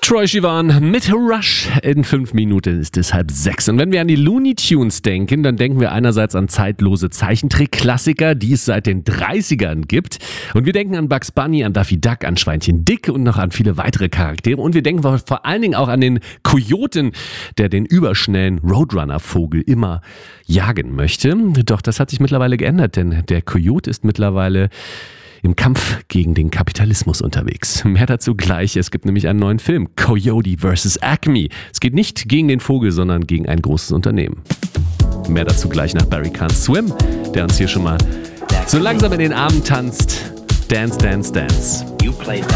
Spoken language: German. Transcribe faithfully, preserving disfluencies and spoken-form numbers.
Troye Sivan mit Rush. In fünf Minuten ist es halb sechs. Und wenn wir an die Looney Tunes denken, dann denken wir einerseits an zeitlose Zeichentrick-Klassiker, die es seit den dreißigern gibt. Und wir denken an Bugs Bunny, an Daffy Duck, an Schweinchen Dick und noch an viele weitere Charaktere. Und wir denken vor allen Dingen auch an den Kojoten, der den überschnellen Roadrunner-Vogel immer jagen möchte. Doch das hat sich mittlerweile geändert, denn der Kojot ist mittlerweile im Kampf gegen den Kapitalismus unterwegs. Mehr dazu gleich. Es gibt nämlich einen neuen Film, Coyote versus. Acme. Es geht nicht gegen den Vogel, sondern gegen ein großes Unternehmen. Mehr dazu gleich nach Barry Can't Swim, der uns hier schon mal so langsam in den Armen tanzt. Dance, dance, dance.